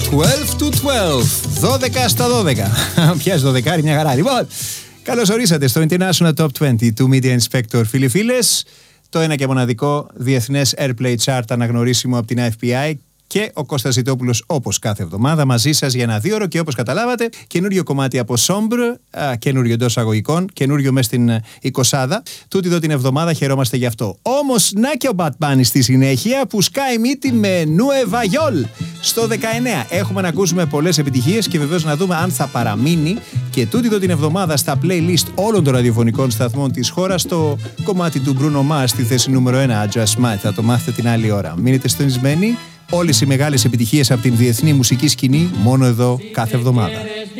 12 to 12. 12 στα 12. Πιάζει 12, μια χαρά. Λοιπόν, καλώς ορίσατε στο International Top 20 του Media Inspector, φίλοι-φίλες. Το ένα και μοναδικό διεθνές Airplay Chart αναγνωρίσιμο από την FPI. Και ο Κώστας Ζητόπουλος, όπως κάθε εβδομάδα, μαζί σας για ένα 2 ώρο. Και όπως καταλάβατε, καινούριο κομμάτι από Sombre, καινούριο εντός αγωγικών, καινούριο μες στην 20. Τούτη εδώ την εβδομάδα χαιρόμαστε γι' αυτό. Όμως, να και ο Bad Bunny στη συνέχεια που σκάει μύτη με Nueva York στο 19. Έχουμε να ακούσουμε πολλές επιτυχίες και βεβαίως να δούμε αν θα παραμείνει και τούτη εδώ την εβδομάδα στα playlist όλων των ραδιοφωνικών σταθμών της χώρας το κομμάτι του Bruno Mars στη θέση νούμερο 1, Just Might. Θα το μάθετε την άλλη ώρα. Μείνετε συντονισμένοι. Όλες οι μεγάλες επιτυχίες από την διεθνή μουσική σκηνή μόνο εδώ κάθε εβδομάδα.